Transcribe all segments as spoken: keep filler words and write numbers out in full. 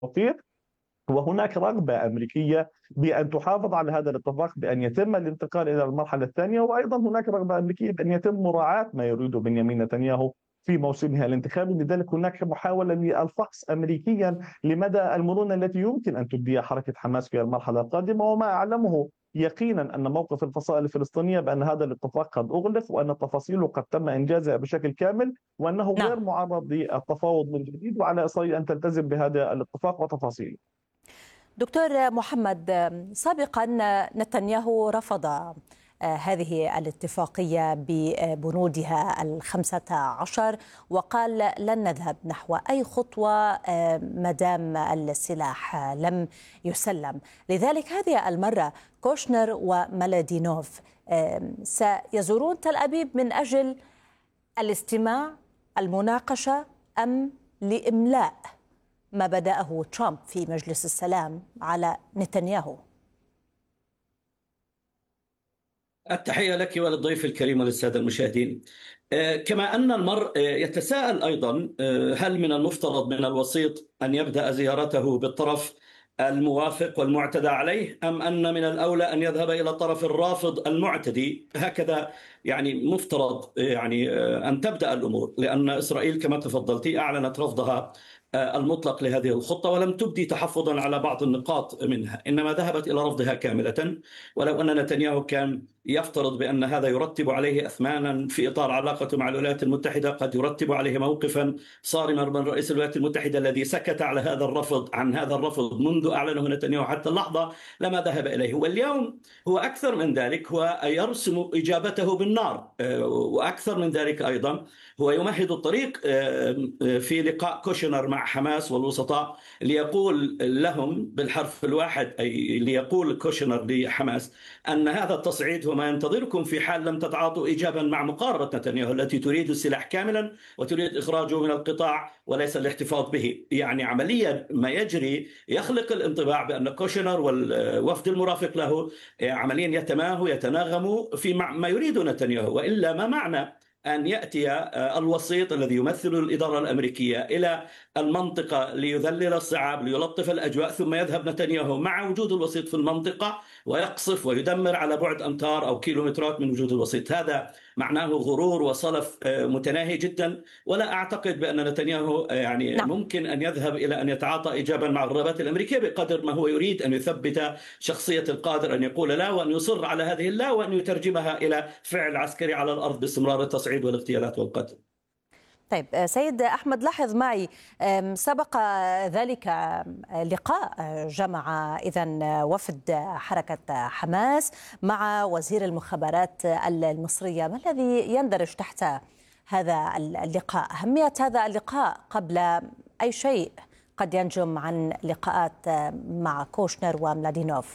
التوفيق. وهناك رغبة أمريكية بأن تحافظ على هذا الاتفاق، بأن يتم الانتقال إلى المرحلة الثانية، وأيضا هناك رغبة أمريكية بأن يتم مراعاة ما يريده بنيامين نتنياهو في موسمها الانتخابي. لذلك هناك محاولة للفحص أمريكيا لمدى المرونة التي يمكن أن تبديها حركة حماس في المرحلة القادمة. وما أعلمه يقينا أن موقف الفصائل الفلسطينية بأن هذا الاتفاق قد أغلق، وأن تفاصيله قد تم إنجازها بشكل كامل، وأنه نعم. غير معرض للتفاوض من جديد، وعلى إسرائيل أن تلتزم بهذا الاتفاق وتفاصيله. دكتور محمد، سابقا نتنياهو رفض هذه الاتفاقية ببنودها الخمسة عشر وقال لن نذهب نحو أي خطوة مدام السلاح لم يسلم. لذلك هذه المرة كوشنر وملادينوف سيزورون تل أبيب من أجل الاستماع، المناقشة، أم لإملاء ما بدأه ترامب في مجلس السلام على نتنياهو؟ التحية لك وللضيف الكريم وللسادة المشاهدين. كما أن المرء يتساءل أيضا هل من المفترض من الوسيط أن يبدأ زيارته بالطرف الموافق والمعتدى عليه، أم أن من الأولى أن يذهب إلى الطرف الرافض المعتدي؟ هكذا يعني مفترض يعني أن تبدأ الأمور، لأن إسرائيل كما تفضلت أعلنت رفضها المطلق لهذه الخطة، ولم تبدي تحفظا على بعض النقاط منها، إنما ذهبت إلى رفضها كاملة. ولو أن نتنياهو كان يفترض بأن هذا يرتب عليه أثمانا في إطار علاقته مع الولايات المتحدة، قد يرتب عليه موقفا صارما من رئيس الولايات المتحدة الذي سكت على هذا الرفض عن هذا الرفض منذ أعلنه نتنياهو حتى اللحظة، لما ذهب إليه. واليوم هو أكثر من ذلك، هو يرسم إجابته بالنار، وأكثر من ذلك أيضا هو يمهد الطريق في لقاء كوشنر مع حماس والوسطاء ليقول لهم بالحرف الواحد، أي ليقول كوشنر لحماس أن هذا التصعيد هو ما ينتظركم في حال لم تتعاطوا إيجابا مع مقاربة نتنياهو التي تريد السلاح كاملا وتريد إخراجه من القطاع وليس الاحتفاظ به. يعني عمليا ما يجري يخلق الانطباع بأن كوشنر والوفد المرافق له عمليا يتماهوا يتناغموا في ما يريد نتنياهو. وإلا ما معنى أن يأتي الوسيط الذي يمثل الإدارة الأمريكية إلى المنطقة ليذلل الصعاب ليلطف الأجواء، ثم يذهب نتنياهو مع وجود الوسيط في المنطقة ويقصف ويدمر على بعد أمتار أو كيلومترات من وجود الوسيط؟ هذا معناه غرور وصلف متناهي جدا. ولا أعتقد بأن نتنياهو يعني نعم. ممكن أن يذهب إلى أن يتعاطى إيجابا مع الرغبات الأمريكية بقدر ما هو يريد أن يثبت شخصية القادر أن يقول لا، وأن يصر على هذه اللا، وأن يترجمها إلى فعل عسكري على الأرض باستمرار التصعيد والاغتيالات والقتل. طيب سيد أحمد، لاحظ معي سبق ذلك لقاء جمع إذن وفد حركة حماس مع وزير المخابرات المصرية. ما الذي يندرج تحت هذا اللقاء؟ أهمية هذا اللقاء قبل أي شيء قد ينجم عن لقاءات مع كوشنر وملادينوف.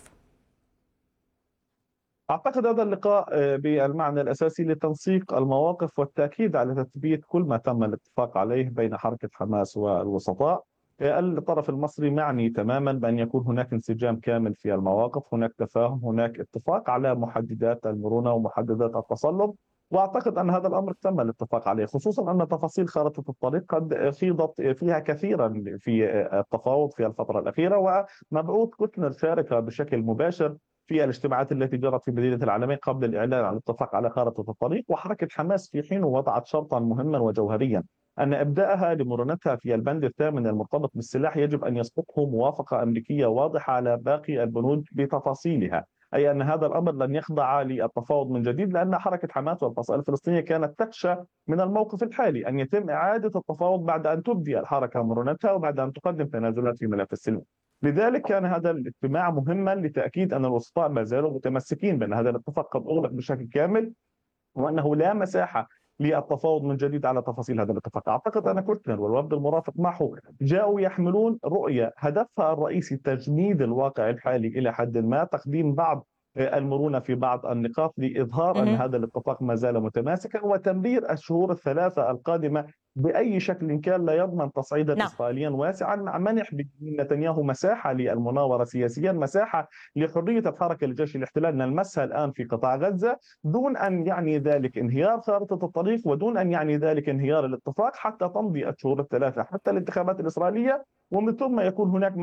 أعتقد هذا اللقاء بالمعنى الأساسي لتنسيق المواقف والتأكيد على تثبيت كل ما تم الاتفاق عليه بين حركة حماس والوسطاء. الطرف المصري معني تماما بأن يكون هناك انسجام كامل في المواقف، هناك تفاهم، هناك اتفاق على محددات المرونة ومحددات التصلب. واعتقد ان هذا الامر تم الاتفاق عليه، خصوصا ان تفاصيل خارطه الطريق قد خيضت فيها كثيرا في التفاوض في الفتره الاخيره. ومبعوث كوشنر شارك بشكل مباشر في الاجتماعات التي جرت في مدينه العالمين قبل الاعلان عن الاتفاق على خارطه الطريق. وحركه حماس في حين وضعت شرطا مهما وجوهريا ان ابداها لمرونتها في البند الثامن المرتبط بالسلاح يجب ان يسبقه موافقه امريكيه واضحه على باقي البنود بتفاصيلها، أي أن هذا الأمر لن يخضع للتفاوض من جديد، لأن حركة حماس والفصائل الفلسطينية كانت تخشى من الموقف الحالي أن يتم إعادة التفاوض بعد أن تبدي الحركة مرونتها وبعد أن تقدم تنازلات في ملف السلم. لذلك كان هذا الاجتماع مهما لتأكيد أن الوسطاء ما زالوا متمسكين بأن هذا الاتفاق قد أغلق بشكل كامل، وأنه لا مساحة للتفاوض من جديد على تفاصيل هذا الاتفاق. أعتقد أن كوشنر والوفد المرافق معه جاءوا يحملون رؤية هدفها الرئيسي تجميد الواقع الحالي إلى حد ما، تقديم بعض المرونة في بعض النقاط لإظهار أن هذا الاتفاق ما زال متماسكا، وتمرير الشهور الثلاثة القادمة بأي شكل كان لا يضمن تصعيدا نعم. إسرائيليا واسعا، مع منح نتنياهو مساحة للمناورة سياسيا، مساحة لحرية الحركة لجيش الاحتلال نلمسها الآن في قطاع غزة، دون أن يعني ذلك انهيار خارطة الطريق ودون أن يعني ذلك انهيار الاتفاق، حتى تمضي الشهور الثلاثة حتى الانتخابات الإسرائيلية، ومن ثم يكون هناك